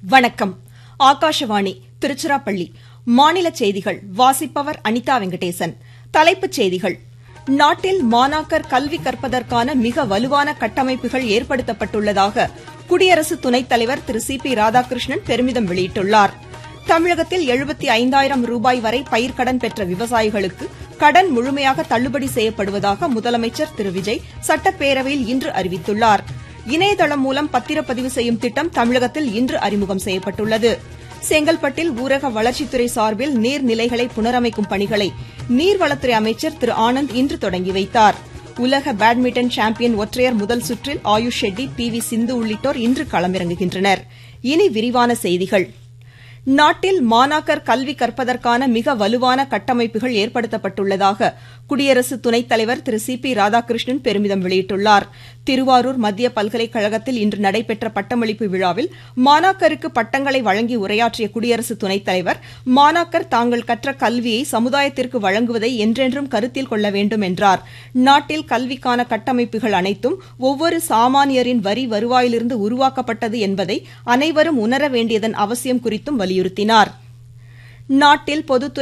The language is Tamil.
வணக்கம். ஆகாஷவாணி திருச்சிராப்பள்ளி. மாநில செய்திகள் வாசிப்பவர் அனிதா வெங்கடேசன். தலைப்புச் செய்திகள். நாட்டில் மாணாக்கர் கல்வி கற்பதற்கான மிக வலுவான கட்டமைப்புகள் ஏற்படுத்தப்பட்டுள்ளதாக குடியரசு துணைத் தலைவர் திரு சி.பி. ராதாகிருஷ்ணன் பெருமிதம் வெளியிட்டுள்ளார். தமிழகத்தில் 75,000 ரூபாய் வரை பயிர்க்கடன் பெற்ற விவசாயிகளுக்கு கடன் முழுமையாக தள்ளுபடி செய்யப்படுவதாக முதலமைச்சர் திரு விஜய் சட்டப்பேரவையில் இன்று அறிவித்துள்ளார். இணையதளம் மூலம் பத்திரப்பதிவு செய்யும் திட்டம் தமிழகத்தில் இன்று அறிமுகம் செய்யப்பட்டுள்ளது. செங்கல்பட்டில் ஊரக வளர்ச்சித்துறை சார்பில் நீர்நிலைகளை புனரமைக்கும் பணிகளை நீர்வளத்துறை அமைச்சர் திரு ஆனந்த் இன்று தொடங்கி வைத்தார். உலக பேட்மிண்டன் சாம்பியன் ஒற்றையர் முதல் சுற்றில் ஆயுஷ் ஷெட்டி, பி.வி. சிந்து உள்ளிட்டோர் இன்று களமிறங்குகின்றனர். இனி விரிவான செய்திகள். நாட்டில் மாணாக்கர் கல்வி கற்பதற்கான மிக வலுவான கட்டமைப்புகள் ஏற்படுத்தப்பட்டுள்ளதாக குடியரசு துணைத் தலைவர் திரு சி.பி. ராதாகிருஷ்ணன் பெருமிதம் வெளியிட்டுள்ளார். திருவாரூர் மத்திய பல்கலைக்கழகத்தில் இன்று நடைபெற்ற பட்டமளிப்பு விழாவில் மாணாக்கருக்கு பட்டங்களை வழங்கி உரையாற்றிய குடியரசு துணைத் தலைவர், மாணாக்கர் தாங்கள் கற்ற கல்வியை சமுதாயத்திற்கு வழங்குவதை என்றென்றும் கருத்தில் கொள்ள வேண்டும் என்றார். நாட்டில் கல்விக்கான கட்டமைப்புகள் அனைத்தும் ஒவ்வொரு சாமானியரின் வரி வருவாயிலிருந்து உருவாக்கப்பட்டது என்பதை அனைவரும் உணர வேண்டியதன் அவசியம் குறித்தும் வலியுறுத்தினார். நாட்டில் பொதுத்துறை